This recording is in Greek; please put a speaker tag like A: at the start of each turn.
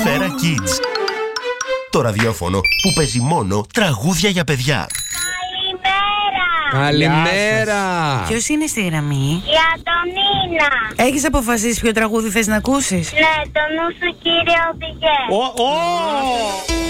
A: Καλημέρα Kids. Το ραδιόφωνο που παίζει μόνο τραγούδια για παιδιά.
B: Καλημέρα!
C: Ποιος είναι στη γραμμή?
D: Για τον Νίνα.
C: Έχεις αποφασίσει ποιο τραγούδι θες να ακούσεις?
D: Ναι, το νου σου κύριε οδηγέ.